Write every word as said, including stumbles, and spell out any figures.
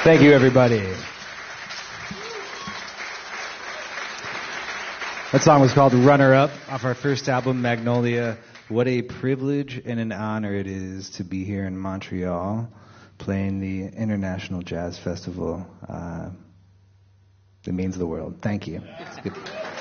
Thank you, everybody. That song was called Runner Up off our first album, Magnolia. What a privilege and an honor it is to be here in Montreal playing the International Jazz Festival. Uh, it means the world. Thank you. It's good.